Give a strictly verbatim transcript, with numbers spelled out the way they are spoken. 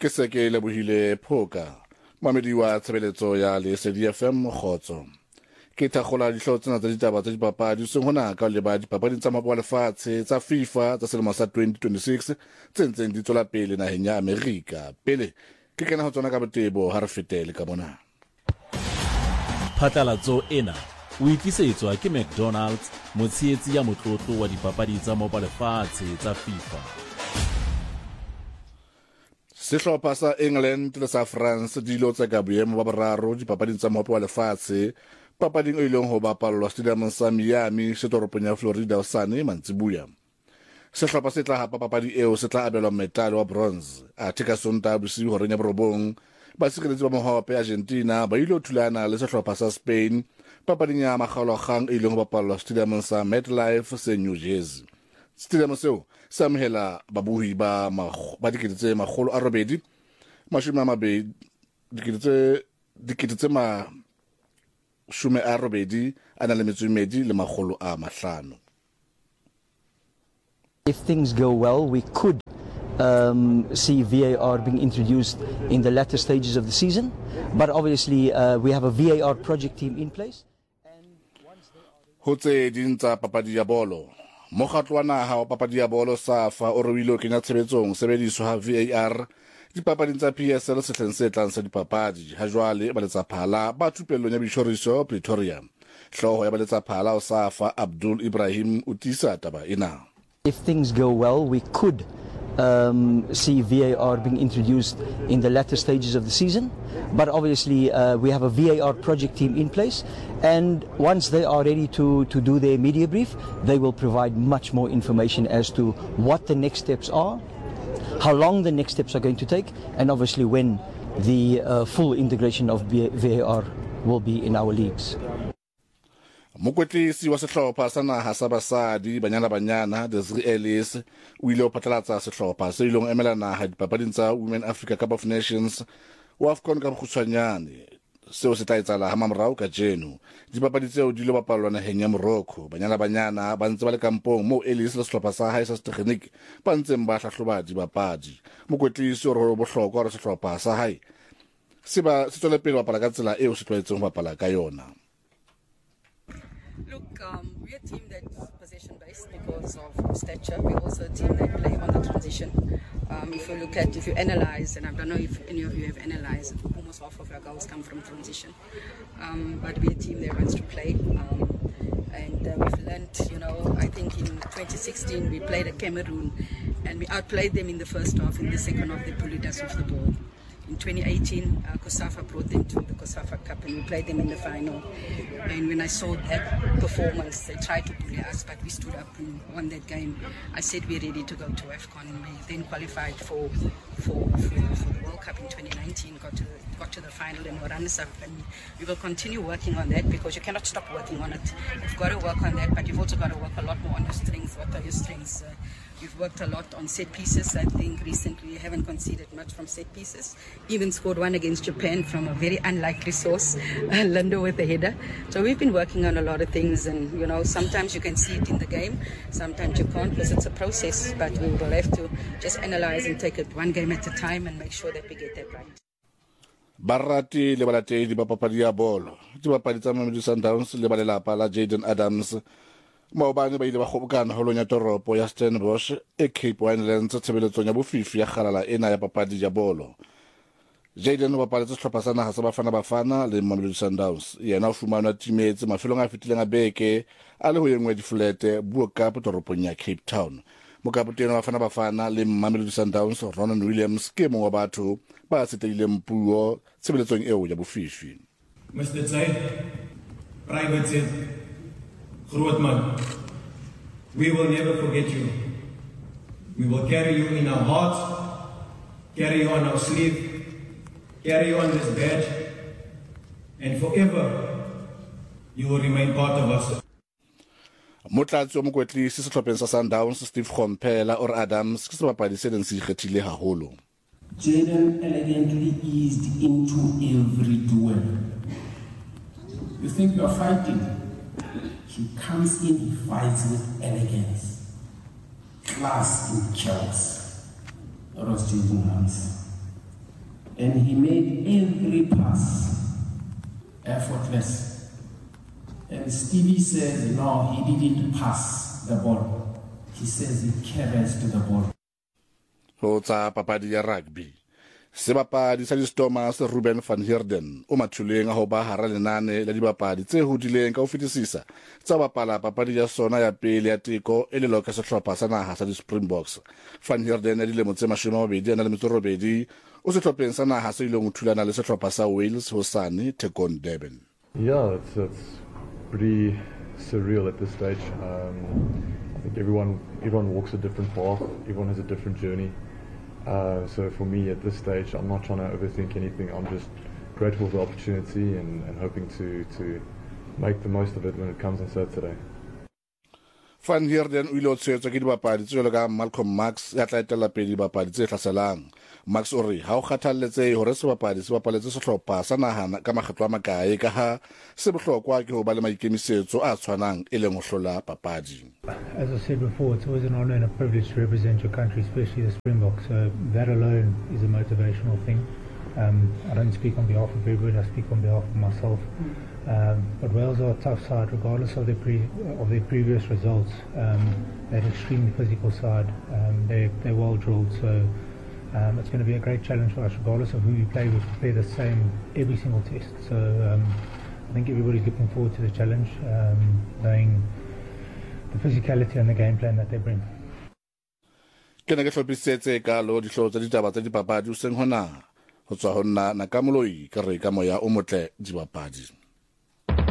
ke se ke lebohile Phoka mamedi wa tshebeletso ya Lesedi F M Khotso ke thagola dihlotse tsena tsa ditaba tsa dipapadi seng hona ka le ba dipapadi tsa maboa lefatshe tsa FIFA tsa selemo sa twenty twenty-six tse ntseng di tswela pele naheng ya Amerika pele ke kena ho tsona ka botebo ha re fetele ka mona. Phatlalatso ena o itlisetswa ke McDonald's motshietsi ya motlotlo wa dipapadi tsa maboa lefatshe tsa FIFA. Sehlopha sa England le sa France di lo tseka boemo ba boraro dipapading tsa maboa lefatshe papading e ileng ho bapallwa stadium sa Miami se toropong ya Florida hosane mantsibuya. Sehlopha se tla hapa papadi eo se tla abelwa medal wa bronze a theka Sontaha bosiu horeng ya borobong ba sireletsi ba mohope Argentina ba ile ho thulana le sehlopha sa Spain papading ya makgalokgang e ileng ho bapallwa stadium sa MetLife se New Jersey. Stadium seo sa mhela babuhi ba ba dikete tse magolo a robedi mashome a mabedi dikete tse dikete tse ma shume a robedi ana le metso e medi le magolo a mahlano. If things go well, we could um, see V A R being introduced in the latter stages of the season, but obviously uh, we have a V A R project team in place. Hotse dinta papadi ya bolo mokgatlo wa naha wa papadi ya bolo SAFA o re wile o kenya tshebetsong sebediso ha V A R dipapading tsa P S L sehleng se tlang sa dipapadi ha jwale ba letsa phala ba thupellong ya boitshoriso Pretoria. Hloho ya ba letsa phala o SAFA Abdul Ibrahim utisa taba ena. If things go well, we could um, see V A R being introduced in the latter stages of the season, but obviously uh, we have a V A R project team in place, and once they are ready to, to do their media brief, they will provide much more information as to what the next steps are, how long the next steps are going to take, and obviously when the uh, full integration of V A R will be in our leagues. Mokwetlisi wa sehlopha sa naha sa basadi banyana banyana Desiree Ellis o ile o phatlalatsa sehlopha se ileng emela naha dipapading tsa Women Africa Cup of Nations wa AFCON ka bokgutshwanyane seo se tla etsala ha mamorao ka Jeno. Dipapadi tseo di ile bapallwa naheng ya Morocco banyana banyana ba ntse ba le kampong mo Ellis le sehlopha sa hae sa Stegnik ba ntseng ba hlahloba dipapadi. Mokwetlisi o re ho bohlokwa re sehlopha sa hae se ba se tswele pele bapala ka tsela eo se tlwaetseng ho bapala ka yona. Look, um, we're a team that's possession-based because of stature. We're also a team that play on the transition. Um, if you look at, if you analyze, and I don't know if any of you have analyzed, almost half of our goals come from transition. Um, but we're a team that wants to play. Um, and uh, we've learned, you know, I think in twenty sixteen we played at Cameroon and we outplayed them in the first half. In the second half they bullied us with the ball. In twenty eighteen, uh, COSAFA brought them to the COSAFA Cup and we played them in the final. And when I saw that performance, they tried to bully us, but we stood up and won that game. I said we're ready to go to AFCON. We then qualified for for, for, for the World Cup in twenty nineteen, got to, got to the final and were runners-up. And we will continue working on that because you cannot stop working on it. You've got to work on that, but you've also got to work a lot more on your strengths. What are your strengths? Uh, We've worked a lot on set pieces. I think recently we haven't conceded much from set pieces. Even scored one against Japan from a very unlikely source, Lando with a header. So we've been working on a lot of things, and you know, sometimes you can see it in the game, sometimes you can't because it's a process. But we will have to just analyze and take it one game at a time and make sure that we get that right. Barati le balatedi ba papadi ya bolo di bapadi tsa Mamelodi Sundowns le ba lelapa la Jaden Adams maobane ba ile ba kgobokana holong ya toropo ya Stellenbosch e Cape Winelands tshebeletsong ya bofifi ya kgalala ena ya papadi ya bolo. Jaden o bapaletse sehlopha sa naha sa Bafana Bafana le Mamelodi Sundowns yena o fumanwa timetse mafelong a fetileng a beke a le ho yengwe diflete buo Kapa toropong ya Cape Town. Mokapotene wa Bafana Bafana le Mamelodi Sundowns Ronan Williams ke mongwe wa batho ba setileng puo tshebeletsong eo ya bofifi. Mister Zaid, private Zaid, Grootman, we will never forget you. We will carry you in our hearts, carry you on our sleeve, carry you on this badge, and forever you will remain part of us. Motlatsi o mokwetlisi sehlopheng sa Sundowns Steve Khompela or Adams ke sebapadi se neng se ikgethile haholo. Jaden elegantly eased into every duel. You think you are fighting? He comes in, he fights with elegance, class and chaos. That was Jaden Adams. and he made every pass effortless. And Stevie says, no, he didn't pass the ball. He says he caressed the ball. Ho tsa papadi ya rugby. Sebapadi sa Thomas Ruben van Heerden o mathuleng a ho ba hara lenane la dibapadi tse hodileng ka ho fetisisa tsa bapala papadi ya sona ya pele ya teko e le loka sehlopha sa naha sa di-Springboks. Van Heerden a dilemo tse mashome a mabedi a na le metso e robedi o sehlopheng sa naha se ileng ho thulana le sehlopha sa Wales hosane Tekong Durban. Yeah, it's, it's pretty surreal at this stage. Um, I think everyone everyone walks a different path, everyone has a different journey. Uh, so for me at this stage, I'm not trying to overthink anything. I'm just grateful for the opportunity and, and hoping to, to make the most of it when it comes on Saturday. Van Heerden o ile o tshwetswa ke dibapadi tse jwalo ka Malcolm Marx ya tla etela pele dibapadi tse hlaselang. Marx o re ha o kgathaletse hore sebapadi se bapaletse sehlopha sa naha ka makgetlo a makae ka ha se bohlokwa ke ho ba le maikemisetso a tshwanang e leng ho hlola papadi. As I said before, it's always an honor and a privilege to represent your country, especially the Springboks. So that alone is a motivational thing. Um, I don't speak on behalf of everybody, I speak on behalf of myself. Um, but Wales are a tough side, regardless of their, pre of their previous results. Um, they're an extremely physical side. Um, they, they're well drilled, so um, it's going to be a great challenge for us, regardless of who we play with. We play the same every single test. So um, I think everybody's looking forward to the challenge, um, knowing the physicality and the game plan that they bring. Ke ne ke hlopisetse ka lo dihlo tsa ditaba tsa dipapadi o seng hona ho tswa ho nna na ka moloi ka re ka moya o motle dibapadi.